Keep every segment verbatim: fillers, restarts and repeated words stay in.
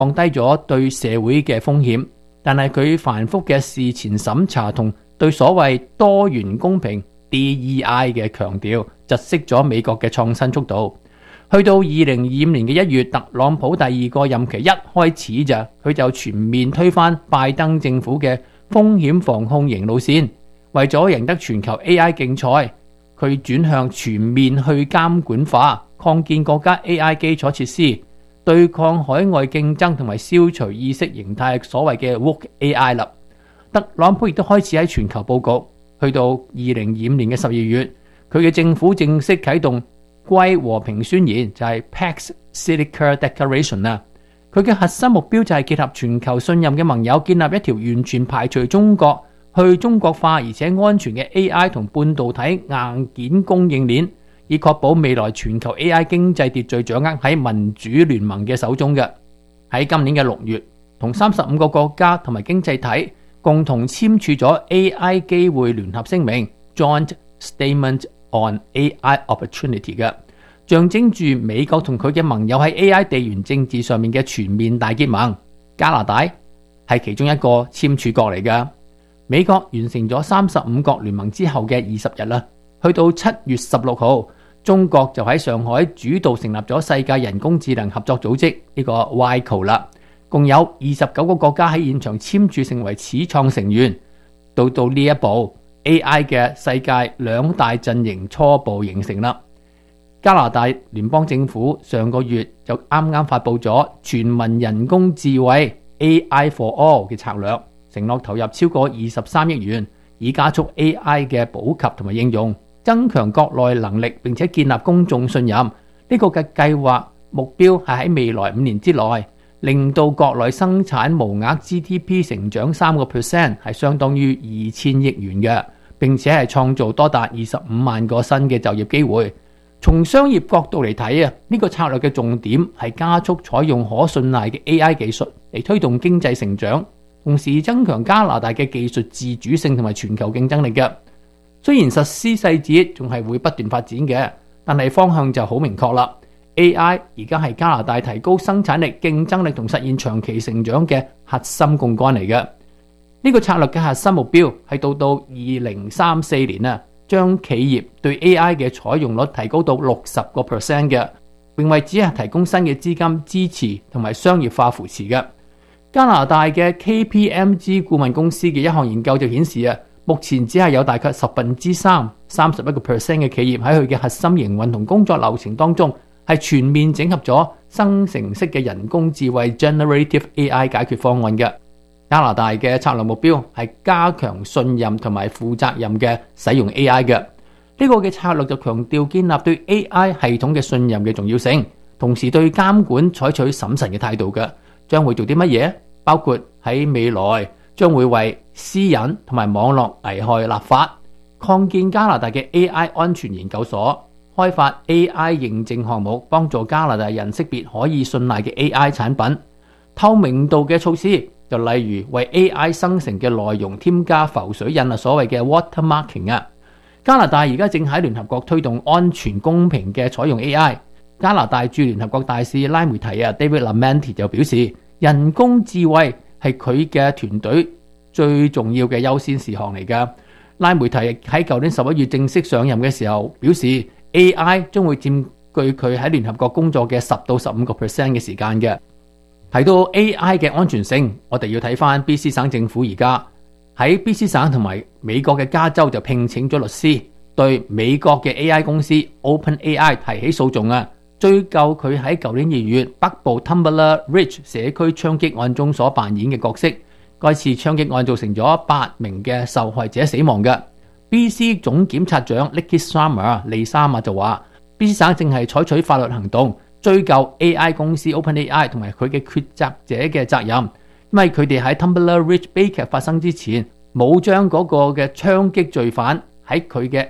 降低咗對社會嘅風險，但係佢繁複嘅事前審查同對所謂多元公平 D E I 嘅強調，窒息咗美國嘅創新速度。去到二零二五年嘅一月，特朗普第二個任期一開始就佢就全面推翻拜登政府嘅風險防控型路線，為咗贏得全球 A I 競賽，佢轉向全面去監管化，擴建國家 A I 基礎設施，對抗海外競爭同埋消除意識形態所謂嘅 woke A I 啦。特朗普亦都開始喺全球佈局，去到二零二五年嘅十二月，佢嘅政府正式啟動歸和平宣言，就係、是、Pax Silica Declaration 啊。佢嘅核心目標就係結合全球信任嘅盟友，建立一條完全排除中國、去中國化而且安全嘅 A I 同半導體硬件供應鏈，以確保未來全球 A I 經濟秩序掌握喺民主聯盟嘅手中嘅。喺今年嘅六月，同三十五個國家同埋經濟體共同簽署咗 A I 機會聯合聲明 Joint Statement on A I Opportunity 嘅，象徵住美國同佢嘅盟友喺 A I 地緣政治上面嘅全面大結盟。加拿大係其中一個簽署國嚟㗎。美國完成咗三十五國聯盟之後嘅二十日啦，去到七月十六號，中國就喺上海主導成立咗世界人工智能合作組織呢個 Y C O 啦。共有二十九個國家喺現場簽署成為始創成員。到到呢一步 A I 嘅世界兩大陣營初步形成啦。加拿大聯邦政府上個月就啱啱發布咗全民人工智慧 A I for All 嘅策略，承諾投入超過二十三億元，以加速 A I 嘅普及同埋應用，增強國內能力，並且建立公眾信任。呢、這個嘅計劃目標係喺未來五年之內，令到國內生產無額 G D P 成長三個 percent， 係相當於二千億元嘅，並且係創造多達二十五萬個新嘅就業機會。從商業角度嚟睇啊，呢個策略嘅重點係加速採用可信賴嘅 A I 技術嚟推動經濟成長，同時增強加拿大嘅技術自主性同埋全球競爭力嘅。雖然實施細節仲係會不斷發展嘅，但係方向就好明確啦。A I 而家係加拿大提高生產力、競爭力同實現長期成長嘅核心槓桿嚟嘅。呢個策略嘅核心目標係到到二零三四年啊，將企業對 A I 嘅採用率提高到六十個 percent 嘅，並為只係提供新嘅資金支持同埋商業化扶持嘅。加拿大嘅 K P M G 顧問公司嘅一項研究就顯示啊，目前只係有大概十分之三、三十一個 percent 嘅企業喺佢嘅核心營運同工作流程當中，係全面整合咗生成式嘅人工智慧 Generative A I 解決方案嘅。加拿大嘅策略目標係加強信任同埋負責任嘅使用 A I 嘅。呢個嘅策略就強調建立對 A I 系統嘅信任嘅重要性，同時對監管採取審慎嘅態度嘅。將會做啲乜嘢？包括喺未來將會為私隱同埋網絡危害立法，擴建加拿大嘅 A I 安全研究所，開發 A I 認證項目，幫助加拿大人識別可以信賴嘅 A I 產品。透明度嘅措施就例如為 A I 生成嘅內容添加浮水印啊，所謂嘅 watermarking 啊。加拿大而家正喺聯合國推動安全公平嘅採用 A I。加拿大駐聯合國大使拉梅提啊 David Lamenti 就表示，人工智慧係佢嘅團隊最重要嘅優先事項嚟㗎。拉梅提喺舊年十一月正式上任嘅時候表示， A I 將會佔據佢喺聯合國工作嘅十到十五個 percent 嘅時間嘅。提到 A I 嘅安全性，我哋要睇翻 B C 省政府而家喺 B C 省同埋美國嘅加州就聘請咗律師，對美國嘅 A I 公司 OpenAI 提起訴訟啊，追究佢喺舊年二月北部 Tumbler Ridge 社區槍擊案中所扮演嘅角色。該次槍擊案造成咗八名嘅受害者死亡嘅。B C 總檢察長 Licky Summer 利沙馬就話 B C 省正係採取法律行動追究 A I 公司 OpenAI 同埋佢嘅抉擇者嘅責任，因為佢哋喺 Tumbler Ridge 悲劇發生之前冇將嗰個嘅槍擊罪犯喺佢嘅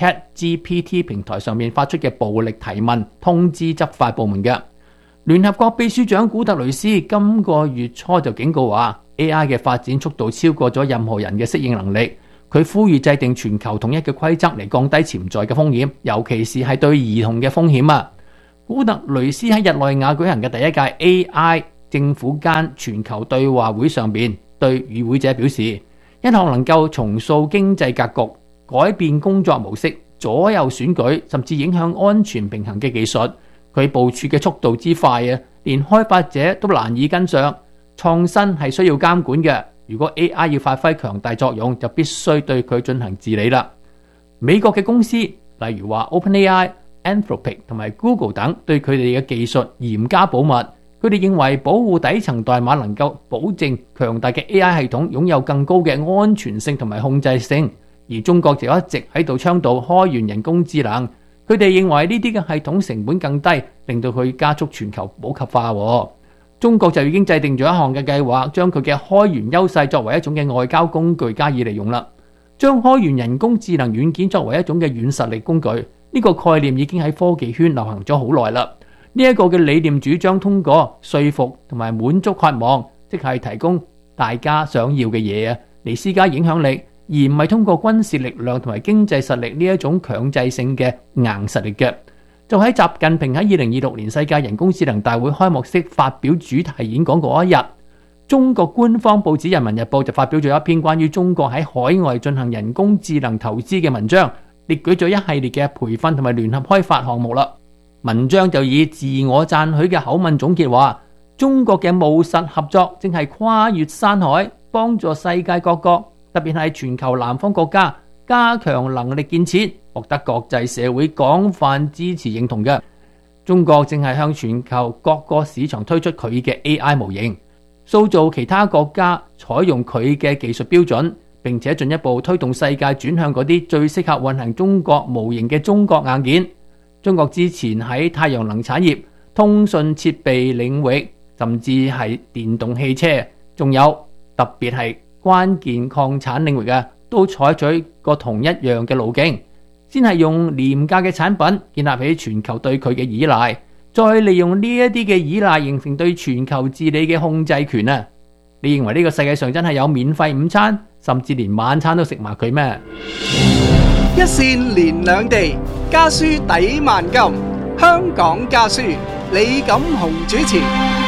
ChatGPT 平台上面發出嘅暴力提問通知執法部門嘅。聯合國秘書長古特雷斯今個月初就警告話 A I 嘅發展速度超過咗任何人嘅適應能力，佢呼籲制定全球統一嘅規則嚟降低潛在嘅風險，尤其是係對兒童嘅風險啊。古特雷斯喺日內瓦舉行嘅第一屆 A I 政府間全球對話會上邊對與會者表示，一項能夠重塑經濟格局、改變工作模式、左右選舉，甚至影響安全平衡嘅技術，佢部署嘅速度之快啊，連開發者都難以跟上。創新係需要監管嘅，如果 A I 要發揮強大作用，就必須對佢進行治理啦。美國嘅公司，例如話 OpenAI、Anthropic 同埋 Google 等，對佢哋嘅技術嚴加保密。佢哋認為保護底層代碼能夠保證強大嘅 A I 系統擁有更高嘅安全性同埋控制性。而中國就一直喺度倡導開源人工智能，佢哋認為呢啲嘅系統成本更低，令到佢加速全球普及化。中國就已經制定咗一項嘅計劃，將佢嘅開源優勢作為一種嘅外交工具加以利用啦。將開源人工智能軟件作為一種嘅軟實力工具，呢個概念已經喺科技圈流行咗好耐啦。呢一個嘅理念主張通過說服同埋滿足渴望，即係提供大家想要嘅嘢啊，嚟施加影響力，而唔係通過軍事力量同埋經濟實力呢一種強制性嘅硬實力嘅。就喺習近平喺二零二六年世界人工智能大會開幕式發表主題演講嗰一日，中國官方報紙《人民日報》就發表咗一篇關於中國喺海外進行人工智能投資嘅文章，列舉咗一系列嘅培訓同埋聯合開發項目啦。文章就以自我讚許嘅口吻總結話，中國嘅務實合作正係跨越山海，幫助世界各國，特別係全球南方國家加強能力建設，獲得國際社會廣泛支持認同嘅。中國正係向全球各個市場推出佢嘅 A I 模型，塑造其他國家採用佢嘅技術標準，並且進一步推動世界轉向嗰啲最適合運行中國模型嘅中國硬件。中國之前喺太陽能產業、通訊設備領域，甚至係電動汽車，仲有特別係關鍵礦產領域啊，都採取過同一樣嘅路徑，先係用廉價嘅產品建立起全球對佢嘅依賴，再利用呢一啲嘅依賴形成對全球治理嘅控制權啊！你認為呢個世界上真係有免費午餐，甚至連晚餐都食埋佢咩？ 一線連兩地，家書抵萬金。香港家書，李錦雄主持。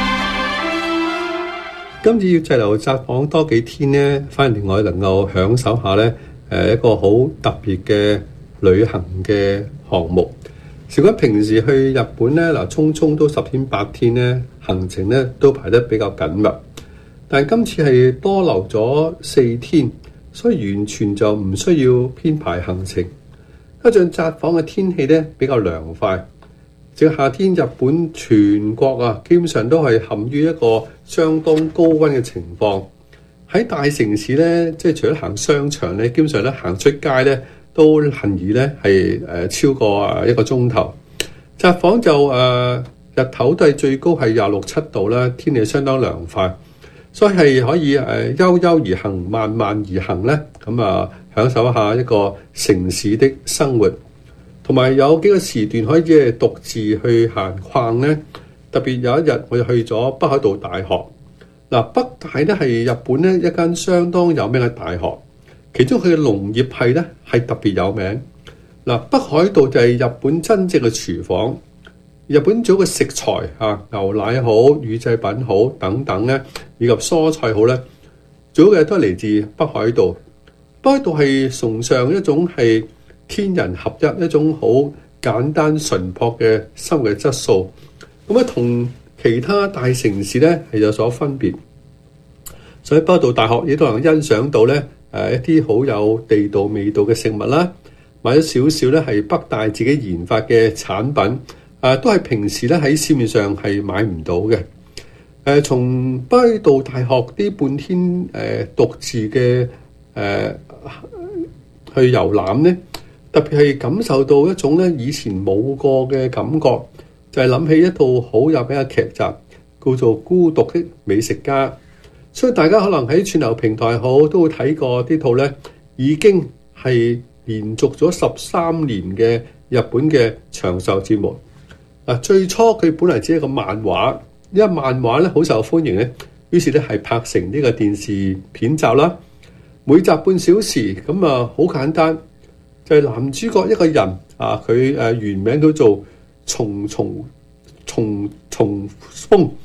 今次要滯留札幌多幾天呢，反而令我能夠享受下呢誒一個好特別嘅旅行嘅項目。事關平時去日本呢，嗱，匆匆都十天八天呢，行程呢都排得比較緊密。但係今次係多留咗四天，所以完全就唔需要編排行程。加上札幌嘅天氣呢比較涼快，這個夏天日本全國啊，基本上都係陷於一個相當高溫嘅情況。喺大城市呢，即係除咗行商場呢，基本上咧行出街呢都恨而呢係誒超過啊一個鐘頭。札幌就誒、呃、日頭都係最高係廿六七度啦，天氣相當涼快。所以係可以誒悠悠而行，慢慢而行咧，咁啊享受一下一個城市的生活，同埋有，有幾個時段可以係獨自去行逛咧。特別有一日我就去咗北海道大學。嗱，北大咧係日本咧一間相當有名嘅大學，其中佢嘅農業系咧係特別有名。嗱，北海道就係日本真正嘅廚房。日本做嘅食材啊，牛奶好、乳製品好等等咧，以及蔬菜好咧，做嘅都係嚟自北海道。北海道係崇尚一種係天人合一、一種好簡單純樸嘅生活質素。咁啊，同其他大城市咧係有所分別。所以北海道大學亦都能欣賞到咧誒一啲好有地道味道嘅食物啦，買咗少少咧係北大自己研發嘅產品。誒、啊、都係平時咧喺市面上係買唔到嘅。誒、呃、從北海道大學呢半天誒、呃、獨自嘅誒、呃、去遊覽咧，特別係感受到一種咧以前冇過嘅感覺，就係、是、諗起一套好有名嘅劇集，叫做《孤獨的美食家》。所以大家可能喺串流平台好都會睇過呢套咧，已經係連續咗十三年嘅日本嘅長壽節目。嗱，最初佢本嚟只係一個漫畫，因為漫畫咧好受歡迎咧，於是咧係拍成呢個電視片集啦。每集半小時，咁啊好簡單，就係、是、男主角一個人啊，佢誒原名叫做松松松松豐，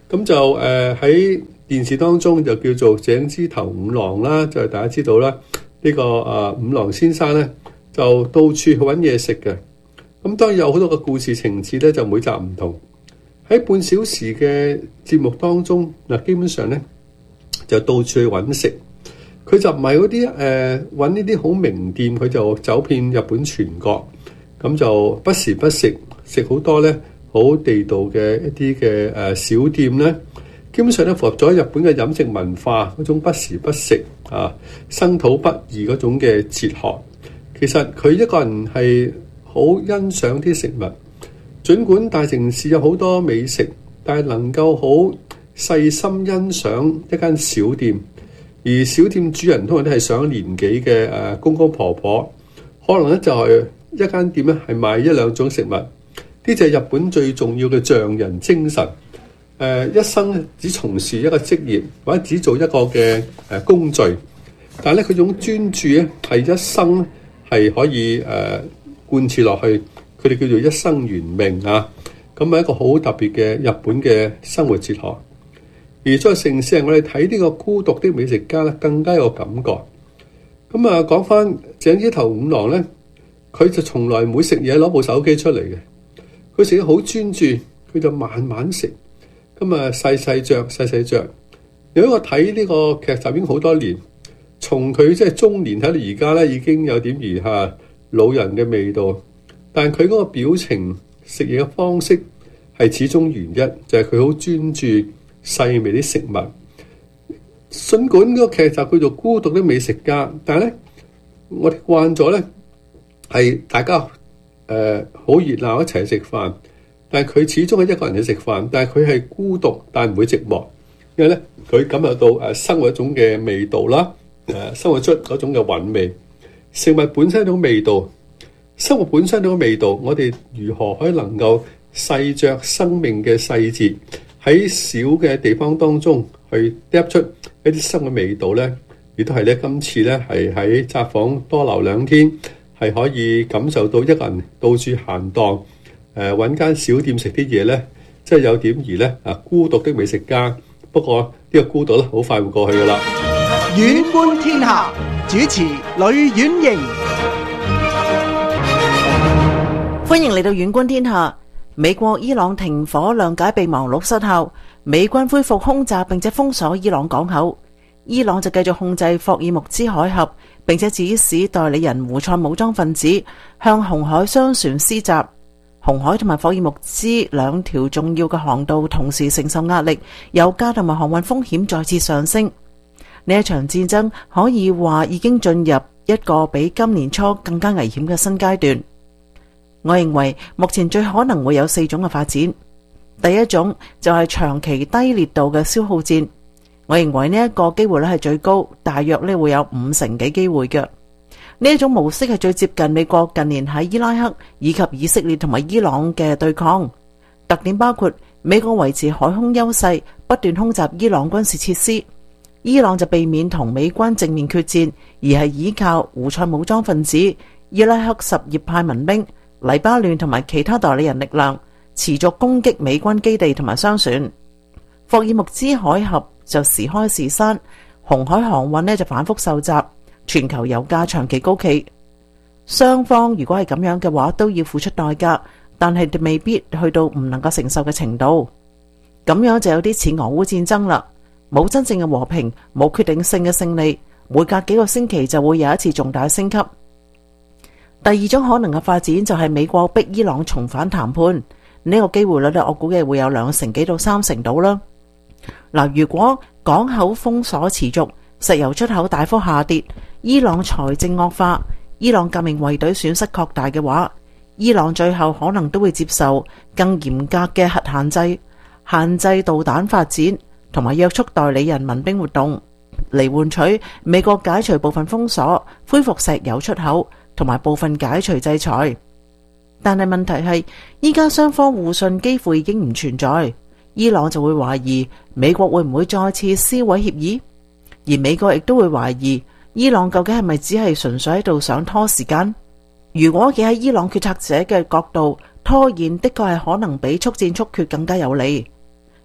咁就誒喺、呃、電視當中就叫做井之頭五郎啦，就係大家知道啦。呢、這個誒、呃、五郎先生咧就到處去揾嘢食嘅。咁當然有好多個故事情節咧，就每集唔同。喺半小時嘅節目當中，嗱基本上咧就到處去揾食。佢就唔係嗰啲誒揾呢啲好名店，佢就走遍日本全國，咁就不時不食食好多咧好地道嘅一啲嘅誒小店咧。基本上咧符合咗日本嘅飲食文化嗰種不時不食啊，生土不易嗰種嘅哲學。其實佢一個人係好欣賞啲食物，儘管大城市有好多美食，但係能夠好細心欣賞一間小店。而小店主人通常都係上年紀嘅誒公公婆婆，可能咧就係一間店咧係賣一兩種食物。呢就係日本最重要嘅匠人精神。誒、呃、一生只從事一個職業，或者只做一個嘅誒工序，但係咧佢種專注咧係一生係可以誒、呃、貫徹落去。佢哋叫做一生圓命啊！咁係一個好特別嘅日本嘅生活哲學。而在城市人，我哋睇呢個孤獨的美食家咧，更加有感覺。咁啊，講翻井之頭五郎咧，佢就從來唔會食嘢攞部手機出嚟嘅。佢食得好專注，佢就慢慢食。咁啊，細細嚼，細細嚼。有一個睇呢個劇集已經好多年，從佢即係中年睇到而家咧，已經有點兒嚇老人嘅味道。但佢嗰個表情、食嘢嘅方式係始終如一，就係佢好專注細微啲食物。儘管嗰個劇集叫做《孤獨的美食家》，但係咧，我哋慣咗咧係大家誒好、呃、熱鬧一齊食飯，但係佢始終係一個人去食飯，但係佢係孤獨，但係唔會寂寞，因為咧佢感受到誒生活一種嘅味道啦，誒、呃、生活出嗰種嘅韻味。食物本身一種味道。生活本身嗰個味道，我哋如何可以能夠細嚼生命嘅細節，喺小嘅地方當中去嗒出一啲生嘅味道呢？亦都係咧，今次咧係喺札幌多留兩天，係可以感受到一個人到處閒蕩，誒揾間小店食啲嘢呢，即係有點兒咧啊孤獨的美食家。不過呢個孤獨咧，好快會過去噶啦。 遠觀天下，主持呂婉瑩。 歡迎嚟到遠觀天下。美國伊朗停火諒解備忘錄失效，美軍恢復空襲並且封鎖伊朗港口。伊朗就繼續控制霍爾木茲海峽，並且指使代理人胡塞武裝分子向紅海商船施襲。紅海同埋霍爾木茲兩條重要嘅航道同時承受壓力，油價同埋航運風險再次上升。呢一場戰爭可以話已經進入一個比今年初更加危險嘅新階段。我認為目前最可能會有四種嘅發展。第一種就係長期低烈度嘅消耗戰，我認為呢一個機會率係最高，大約呢會有五成幾機會嘅。呢一種模式係最接近美國近年喺伊拉克以及以色列同埋伊朗嘅對抗，特點包括美國維持海空優勢，不斷空襲伊朗軍事設施，伊朗就避免同美軍正面決戰，而係依靠胡塞武裝分子、伊拉克什葉派民兵、黎巴嫩同埋其他代理人力量持續攻擊美軍基地同埋商船。霍爾木茲海峽就時開時閂，紅海航運呢就反覆受襲，全球油價長期高企。雙方如果係咁樣嘅話，都要付出代價，但係未必去到唔能夠承受嘅程度。咁樣就有啲似俄烏戰爭啦，冇真正嘅和平，冇決定性嘅勝利，每隔幾個星期就會有一次重大升級。第二種可能嘅發展就係美國逼伊朗重返談判，呢個機會率我估計會有兩成幾到三成到啦。嗱，如果港口封鎖持續，石油出口大幅下跌，伊朗財政惡化，伊朗革命衛隊損失擴大嘅話，伊朗最後可能都會接受更嚴格嘅核限制，限制導彈發展，同埋約束代理人民兵活動，嚟換取美國解除部分封鎖，恢復石油出口，同埋部分解除制裁。但係問題係，依家雙方互信幾乎已經唔存在，伊朗就會懷疑美國會唔會再次撕毀協議，而美國亦都會懷疑伊朗究竟係咪只係純粹喺度想拖時間。如果企喺伊朗決策者嘅角度，拖延的確係可能比速戰速決更加有利。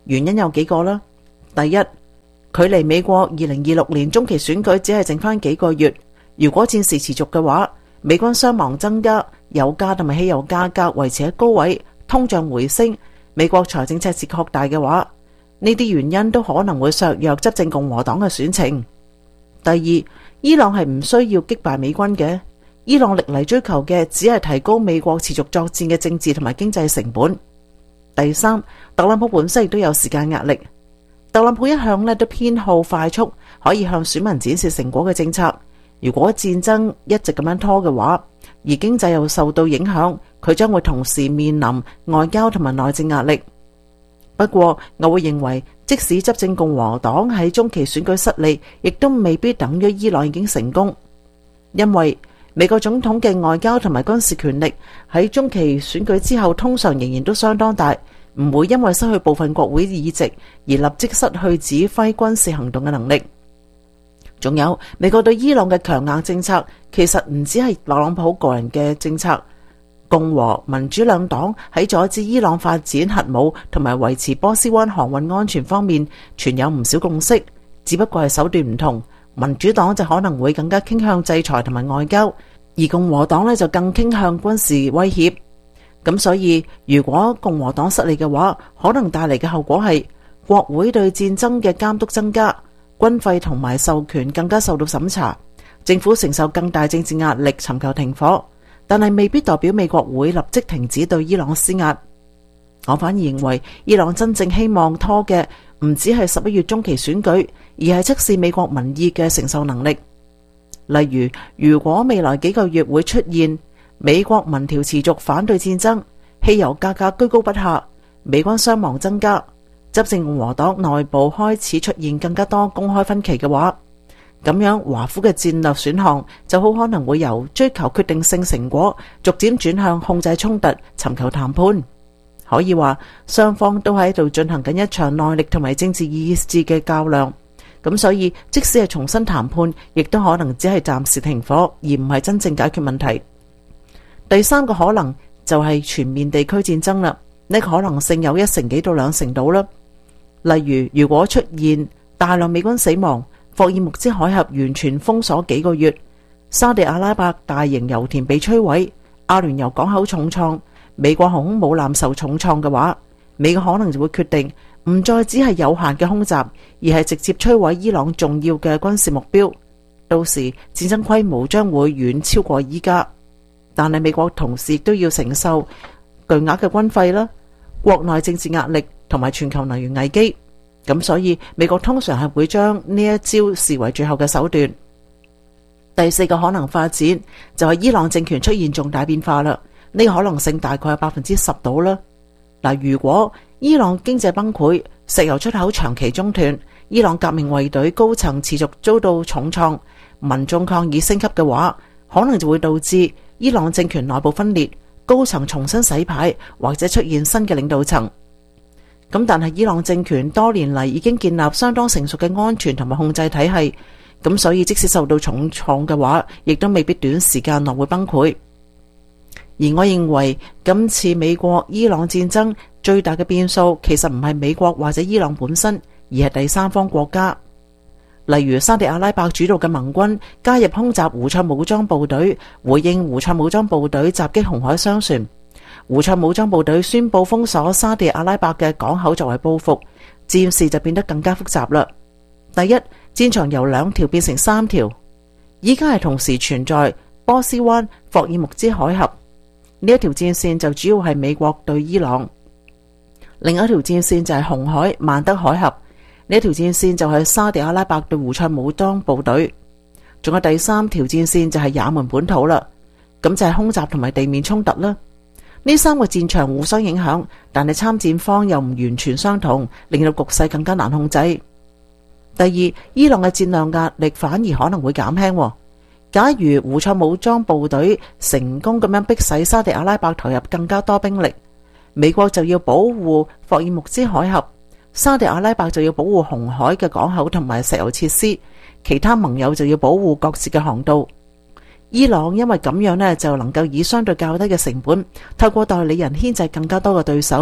原因有幾個啦。第一，距離美國二零二六年中期選舉只係剩翻幾個月，如果戰事持續嘅話，美軍傷亡增加，油價同埋汽油價格維持喺高位，通脹回升，美國財政赤字擴大嘅話，呢啲原因都可能會削弱執政共和黨嘅選情。第二，伊朗係唔需要擊敗美軍嘅，伊朗歷嚟追求嘅只係提高美國持續作戰嘅政治同埋經濟成本。第三，特朗普本身亦都有時間壓力。特朗普一向咧都偏好快速可以向選民展示成果嘅政策。如果戰爭一直咁樣拖嘅話，而經濟又受到影響，佢將會同時面臨外交同埋內政壓力。不過我會認為，即使執政共和黨喺中期選舉失利，亦都未必等於伊朗已經成功，因為美國總統嘅外交同埋軍事權力喺中期選舉之後通常仍然都相當大，唔會因為失去部分國會議席而立即失去指揮軍事行動嘅能力。仲有，美國對伊朗嘅強硬政策其實唔只係特朗普個人嘅政策，共和民主兩黨喺阻止伊朗發展核武同埋維持波斯灣航運安全方面存有唔少共識，只不過係手段唔同。民主黨就可能會更加傾向制裁同埋外交，而共和黨呢就更傾向軍事威脅。咁所以如果共和黨失利嘅話，可能帶嚟嘅後果係國會對戰爭嘅監督增加，軍費同埋授權更加受到審查，政府承受更大政治壓力，尋求停火，但係未必代表美國會立即停止對伊朗施壓。我反而認為伊朗真正希望拖嘅唔只係十一月中期選舉，而係測試美國民意嘅承受能力。例如，如果未來幾個月會出現美國民調持續反對戰爭，汽油價格居高不下，美軍傷亡增加，執政共和黨內部開始出現更加多公開分歧嘅話，咁樣華府嘅戰略選項就好可能會由追求決定性成果，逐漸轉向控制衝突，尋求談判。可以話雙方都喺度進行緊一場耐力同埋政治意志嘅較量。咁所以即使係重新談判，亦都可能只係暫時停火，而唔係真正解決問題。第三個可能就係全面地區戰爭啦，呢個可能性有一成幾到兩成度啦。例如，如果出現大量美軍死亡，霍爾木茲海峽完全封鎖幾個月，沙地阿拉伯大型油田被摧毀，阿聯酋港口重創，美國航空母艦受重創嘅話，美國可能就會決定唔再只係有限嘅空襲，而係直接摧毀伊朗重要嘅軍事目標。到時戰爭規模將會遠超過依家，但係美國同時亦都要承受巨額嘅軍費啦、國內政治壓力同埋全球能源危機。咁所以美國通常係會將呢一招視為最後嘅手段。第四個可能發展就係伊朗政權出現重大變化啦，呢個可能性大概有百分之十到啦。嗱，如果伊朗經濟崩潰，石油出口長期中斷，伊朗革命衛隊高層持續遭到重創，民眾抗議升級嘅話，可能就會導致伊朗政權內部分裂，高層重新洗牌，或者出現新嘅領導層。咁但係伊朗政權多年嚟已經建立相當成熟嘅安全同埋控制體系，咁所以即使受到重創嘅話，亦都未必短時間內會崩潰。而我認為今次美國伊朗戰爭最大嘅變數，其實唔係美國或者伊朗本身，而係第三方國家。例如沙地阿拉伯主導嘅盟軍加入空襲胡塞武裝部隊，回應胡塞武裝部隊襲擊紅海商船。胡塞武裝部隊宣布封鎖沙地阿拉伯嘅港口作為報復，戰事就變得更加複雜啦。第一，戰場由兩條變成三條，依家係同時存在波斯灣、霍爾木茲海峽呢一條戰線，就主要係美國對伊朗；另一條戰線就係紅海、曼德海峽呢一條戰線，就係沙地阿拉伯對胡塞武裝部隊。仲有第三條戰線就係也門本土啦，咁就係空襲同埋地面衝突啦。呢三個戰場互相影響，但係參戰方又唔完全相同，令到局勢更加難控制。第二，伊朗嘅戰略壓力反而可能會減輕。假如胡塞武裝部隊成功咁樣逼使沙地阿拉伯投入更加多兵力，美國就要保護霍爾木茲海峽，沙地阿拉伯就要保護紅海嘅港口同埋石油設施，其他盟友就要保護各自嘅航道。伊朗因為咁樣呢，就能夠以相對較低嘅成本，透過代理人牽制更加多嘅對手，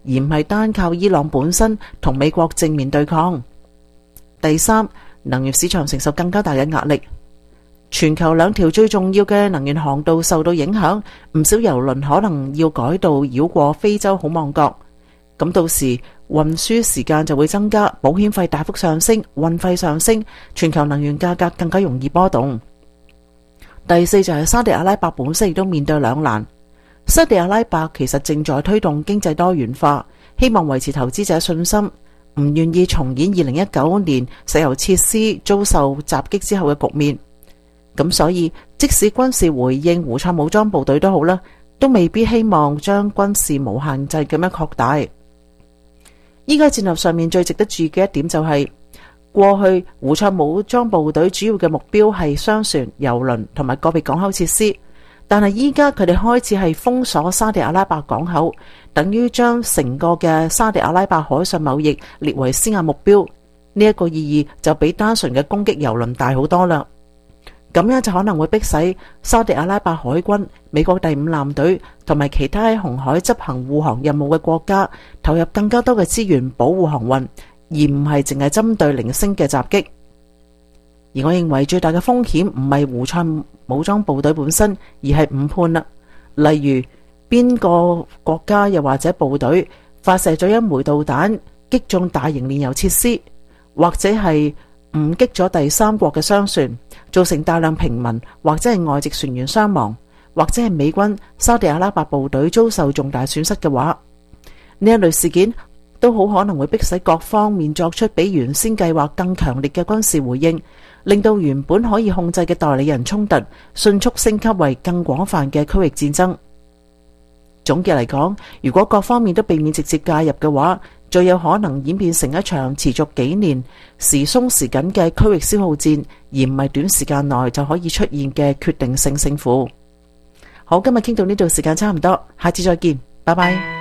而唔係單靠伊朗本身同美國正面對抗。第三，能源市場承受更加大嘅壓力。全球兩條最重要嘅能源航道受到影響，唔少郵輪可能要改道繞過非洲好望角。咁到時運輸時間就會增加，保險費大幅上升，運費上升，全球能源價格更加容易波動。第四就係沙地阿拉伯本身亦都面對兩難。沙地阿拉伯其實正在推動經濟多元化，希望維持投資者信心，唔願意重演二零一九年石油設施遭受襲擊之後嘅局面。咁所以即使軍事回應胡塞武裝部隊都好啦，都未必希望將軍事無限制咁樣擴大。依家戰略上面最值得注意嘅一點就係、是，過去胡塞武裝部隊主要嘅目標係商船、郵輪同埋個別港口設施，但係依家佢哋開始係封鎖沙地阿拉伯港口，等於將成個嘅沙地阿拉伯海上貿易列為施壓目標。呢、這、一個意義就比單純嘅攻擊郵輪大好多啦。咁樣就可能會迫使沙地阿拉伯海軍、美國第五艦隊同埋其他喺紅海執行護航任務嘅國家投入更加多嘅資源保護航運，而唔係淨係針對零星嘅襲擊。而我認為最大嘅風險唔係胡塞武裝部隊本身，而係誤判啦。例如邊個國家又或者部隊發射咗一枚導彈擊中大型煉油設施，或者係誤擊咗第三國嘅商船，造成大量平民或者係外籍船員傷亡，或者係美軍沙地阿拉伯部隊遭受重大損失嘅話，呢一類事件都好可能會迫使各方面作出比原先計劃更強烈嘅軍事回應，令到原本可以控制嘅代理人衝突迅速升級為更廣泛嘅區域戰爭。總結嚟講，如果各方面都避免直接介入嘅話，最有可能演變成一場持續幾年、時鬆時緊嘅區域消耗戰，而唔係短時間內就可以出現嘅決定性勝負。好，今日傾到呢度，時間差唔多，下次再見，拜拜。